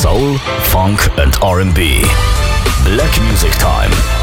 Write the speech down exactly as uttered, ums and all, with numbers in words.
soul, funk and R and B. Black Music Time.